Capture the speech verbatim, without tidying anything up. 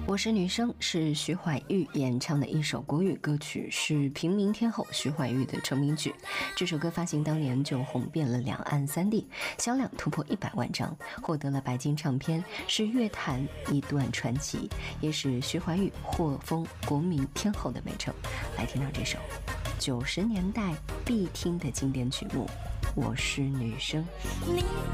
我是女生是徐怀钰演唱的一首国语歌曲，是平民天后徐怀钰的成名曲。这首歌发行当年就红遍了两岸三地，销量突破一百万张，获得了白金唱片，是乐坛一段传奇，也使徐怀钰获封国民天后的美称。来听到这首九十年代必听的经典曲目《我是女生》。